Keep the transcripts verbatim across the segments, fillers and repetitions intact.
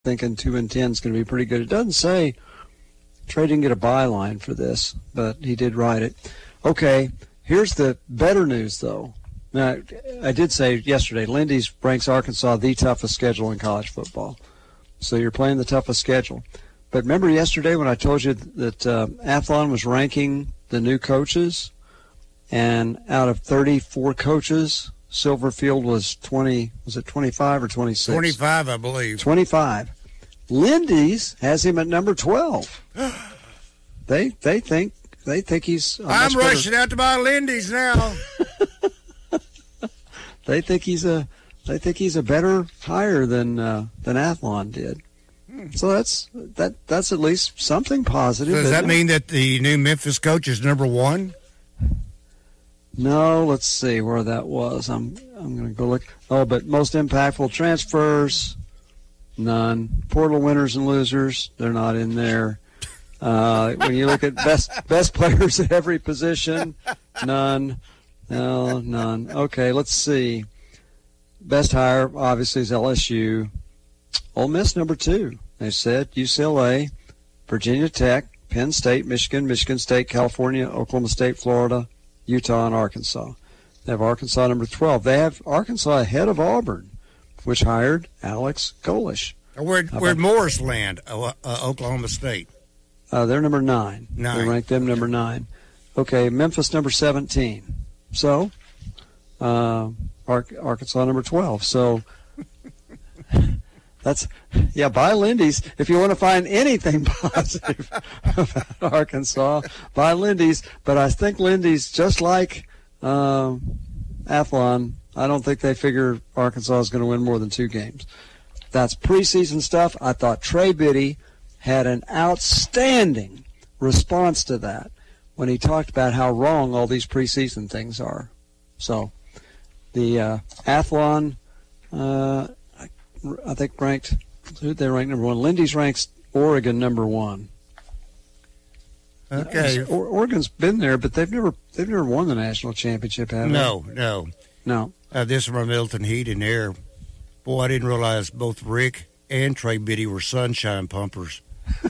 thinking two and ten is going to be pretty good. It doesn't say Trey didn't get a byline for this, but he did write it. Okay, here's the better news, though. Now, I did say yesterday, Lindy's ranks Arkansas the toughest schedule in college football. So you're playing the toughest schedule. But remember yesterday when I told you that uh, Athlon was ranking the new coaches, and out of thirty-four coaches, Silverfield was twenty. Was it twenty-five or twenty-six? twenty-five, I believe. twenty-five. Lindy's has him at number twelve. they they think they think he's. I'm rushing better. out to buy Lindy's now. They think he's a. They think he's a better hire than uh, than Athlon did. So that's that. That's at least something positive. So does that it? mean that the new Memphis coach is number one? No, let's see where that was. I'm I'm going to go look. Oh, but most impactful transfers, none. Portal winners and losers, they're not in there. Uh, when you look at best best players at every position, none. No, none. Okay, let's see. Best hire, obviously, is L S U. Ole Miss, number two. They said U C L A, Virginia Tech, Penn State, Michigan, Michigan State, California, Oklahoma State, Florida, Utah, and Arkansas. They have Arkansas number twelve. They have Arkansas ahead of Auburn, which hired Alex Golish. Where'd, where'd Morris land? Uh, uh, Oklahoma State. Uh, they're number nine. Nine. They rank them number nine. Okay, Memphis number seventeen. So, uh, Arkansas number twelve. So, that's, yeah, buy Lindy's. If you want to find anything positive about Arkansas, buy Lindy's. But I think Lindy's, just like uh, Athlon, I don't think they figure Arkansas is going to win more than two games. That's preseason stuff. I thought Trey Biddy had an outstanding response to that when he talked about how wrong all these preseason things are. So the uh, Athlon, uh, I, I think ranked, who they ranked number one? Lindy's ranks Oregon number one. Okay. Or, Oregon's been there, but they've never they've never won the national championship, have they? No, no, no. Uh, this is from Milton Heat in there. Boy, I didn't realize both Rick and Trey Biddy were sunshine pumpers.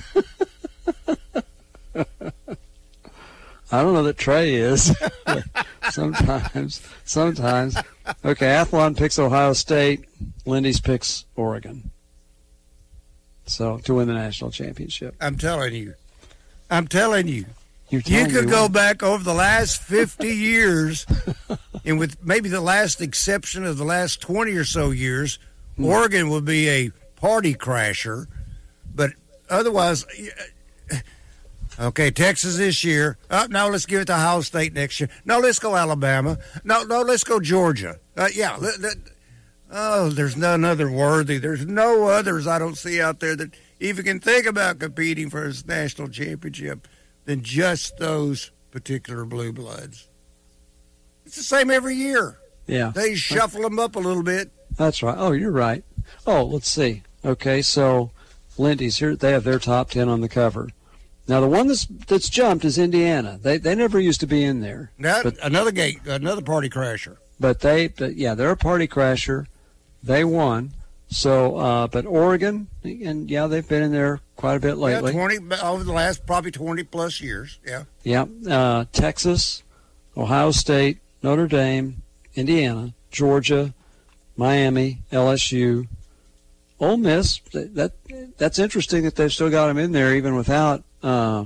I don't know that Trey is. sometimes, sometimes. Okay, Athlon picks Ohio State. Lindy's picks Oregon. So, to win the national championship. I'm telling you. I'm telling you. You're you could me go what? back over the last fifty years, and with maybe the last exception of the last twenty or so years, hmm. Oregon would be a party crasher. But otherwise... Okay, Texas this year. Oh, no, let's give it to Ohio State next year. No, let's go Alabama. No, no, let's go Georgia. Uh, yeah. Let, let, oh, there's none other worthy. There's no others I don't see out there that even can think about competing for a national championship than just those particular blue bloods. It's the same every year. Yeah. They shuffle them up a little bit. That's right. Oh, you're right. Oh, let's see. Okay, so Lindy's here. They have their top ten on the cover. Now, the one that's that's jumped is Indiana. They they never used to be in there. That, but, another gate, another party crasher. But they, but yeah, they're a party crasher. They won. So, uh, but Oregon, and yeah, they've been in there quite a bit lately. Yeah, twenty over the last probably twenty plus years. Yeah. Yeah. Uh, Texas, Ohio State, Notre Dame, Indiana, Georgia, Miami, L S U, Ole Miss. That, that that's interesting that they've still got them in there even without. Uh,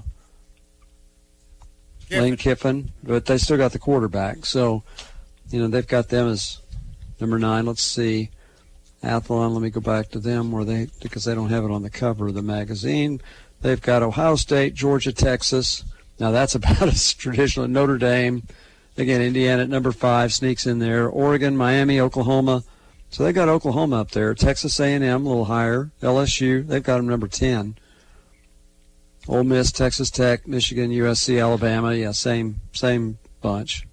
Lane Kiffin, but they still got the quarterback. So, you know, they've got them as number nine. Let's see. Athlon, let me go back to them where they, because they don't have it on the cover of the magazine. They've got Ohio State, Georgia, Texas. Now that's about as traditional. Notre Dame. Again, Indiana at number five sneaks in there. Oregon, Miami, Oklahoma. So they got Oklahoma up there. Texas A and M a little higher. L S U, they've got them number ten. Ole Miss, Texas Tech, Michigan, U S C, Alabama. Yeah, same same bunch.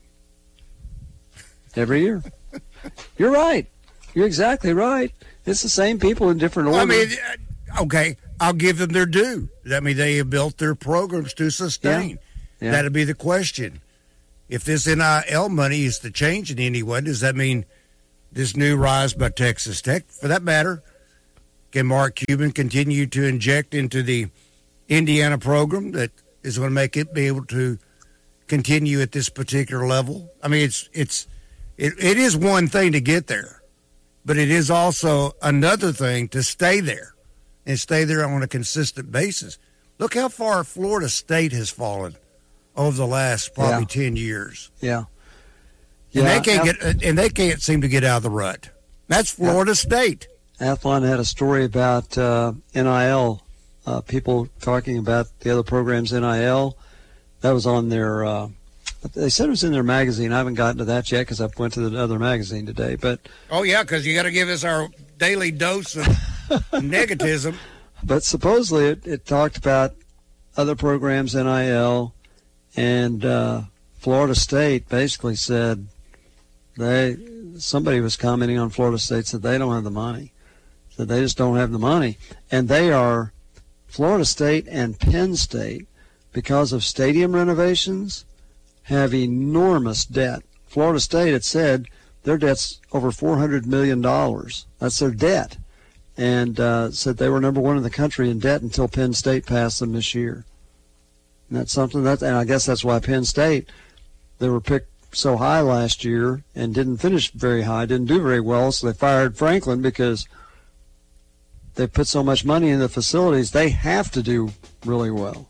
Every year. You're right. You're exactly right. It's the same people in different order. I mean, okay, I'll give them their due. That means they have built their programs to sustain. Yeah. Yeah. That'd be the question. If this N I L money is to change in any way, does that mean this new rise by Texas Tech, for that matter, Can Mark Cuban continue to inject into the Indiana program that is going to make it be able to continue at this particular level? I mean, it's it's it, it is one thing to get there, but it is also another thing to stay there and stay there on a consistent basis. Look how far Florida State has fallen over the last probably yeah. ten years. Yeah, and yeah. they can't Ath- get and they can't seem to get out of the rut. That's Florida yeah. State. Athlon had a story about uh, N I L. Uh, people talking about the other programs N I L. That was on their. Uh, they said it was in their magazine. I haven't gotten to that yet because I went to the other magazine today. But oh yeah, because you got to give us our daily dose of negativism. But supposedly it, it talked about other programs N I L, and uh, Florida State basically said they. Somebody was commenting on Florida State, said they don't have the money. Said they just don't have the money, and they are. Florida State and Penn State, because of stadium renovations, have enormous debt. Florida State had said their debt's over four hundred million dollars. That's their debt. And uh, said they were number one in the country in debt until Penn State passed them this year. And that's something that, and I guess that's why Penn State, they were picked so high last year and didn't finish very high, didn't do very well, so they fired Franklin because they put so much money in the facilities, they have to do really well.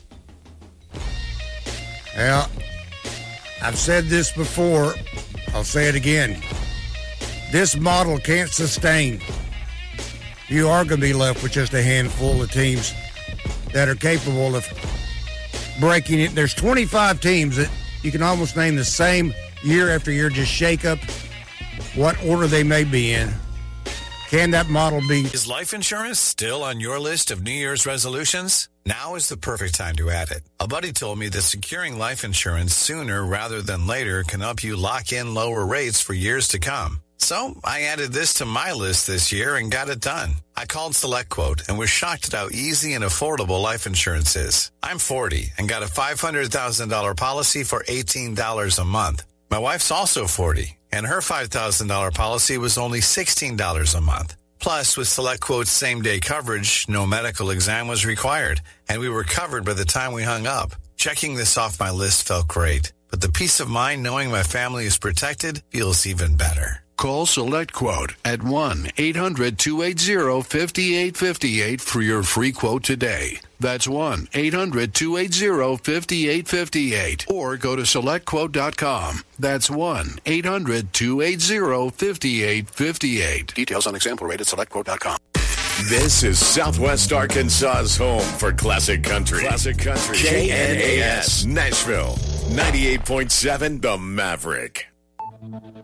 Well, I've said this before. I'll say it again. This model can't sustain. You are going to be left with just a handful of teams that are capable of breaking it. There's twenty-five teams that you can almost name the same year after year, just shake up what order they may be in. Can that model be? Is life insurance still on your list of New Year's resolutions? Now is the perfect time to add it. A buddy told me that securing life insurance sooner rather than later can help you lock in lower rates for years to come. So I added this to my list this year and got it done. I called SelectQuote and was shocked at how easy and affordable life insurance is. I'm forty and got a five hundred thousand dollars policy for eighteen dollars a month. My wife's also forty, and her five thousand dollars policy was only sixteen dollars a month. Plus, with SelectQuote's same-day coverage, no medical exam was required, and we were covered by the time we hung up. Checking this off my list felt great, but the peace of mind knowing my family is protected feels even better. Call SelectQuote at one eight hundred two eight zero five eight five eight for your free quote today. That's one eight hundred two eight zero five eight five eight. Or go to select quote dot com. That's one eight hundred two eight zero five eight five eight. Details on example rate at select quote dot com. This is Southwest Arkansas's home for classic country. Classic country. K N A S, Nashville. ninety-eight point seven The Maverick.